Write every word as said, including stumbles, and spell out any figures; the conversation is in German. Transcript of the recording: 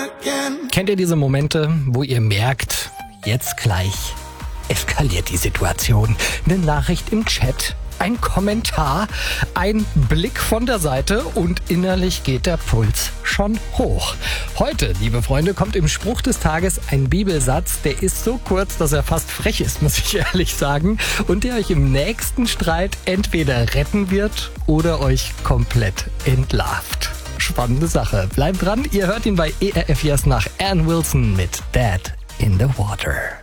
Kennt ihr diese Momente, wo ihr merkt, jetzt gleich eskaliert die Situation? Eine Nachricht im Chat, ein Kommentar, ein Blick von der Seite und innerlich geht der Puls schon hoch. Heute, liebe Freunde, kommt im Spruch des Tages ein Bibelsatz, der ist so kurz, dass er fast frech ist, muss ich ehrlich sagen, und der euch im nächsten Streit entweder retten wird oder euch komplett entlarvt. Spannende Sache. Bleibt dran, ihr hört ihn bei E R F Yes nach Ann Wilson mit Dad in the Water.